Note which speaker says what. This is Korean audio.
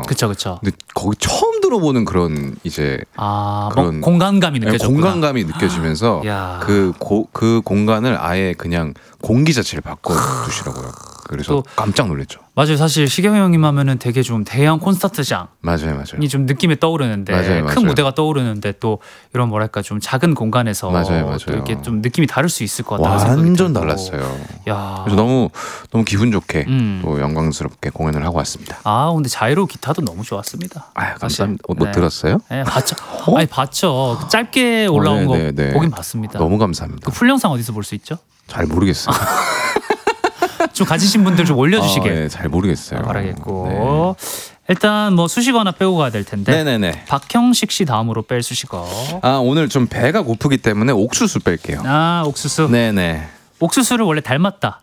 Speaker 1: 그쵸 그쵸.
Speaker 2: 근데 거기 처음 들어보는 그런 이제
Speaker 1: 그런 공간감이 느껴졌구나.
Speaker 2: 공간감이 느껴지면서 그 공간을 아예 그냥 공기 자체를 바꿔두시더라고요. 그래서 깜짝 놀랐죠.
Speaker 1: 맞아요. 사실 시경이 형님 하면은 되게 좀 대형 콘서트장이
Speaker 2: 맞아요.
Speaker 1: 좀 느낌이 떠오르는데
Speaker 2: 맞아요.
Speaker 1: 큰 무대가 떠오르는데 또 이런 뭐랄까 좀 작은 공간에서
Speaker 2: 맞아요.
Speaker 1: 또 이렇게 좀 느낌이 다를 수 있을 것 같다는 생각이
Speaker 2: 완전
Speaker 1: 들고.
Speaker 2: 달랐어요.
Speaker 1: 야.
Speaker 2: 그래서 너무 기분 좋게 또 영광스럽게 공연을 하고 왔습니다.
Speaker 1: 근데 자이로 기타도 너무 좋았습니다.
Speaker 2: 감사합니다. 뭐 들었어요?
Speaker 1: 네, 봤죠. 아니 봤죠. 짧게 올라온 거 보긴 봤습니다.
Speaker 2: 너무 감사합니다.
Speaker 1: 그 풀 영상 어디서 볼 수 있죠?
Speaker 2: 잘 모르겠어요.
Speaker 1: 좀 가지신 분들 좀 올려주시길
Speaker 2: 잘 모르겠어요.
Speaker 1: 바라겠고 일단 뭐 수식어 하나 빼고 가야 될 텐데
Speaker 2: 네네네.
Speaker 1: 박형식 씨 다음으로 뺄 수식어.
Speaker 2: 오늘 좀 배가 고프기 때문에 옥수수 뺄게요.
Speaker 1: 옥수수.
Speaker 2: 네네.
Speaker 1: 옥수수를 원래 닮았다.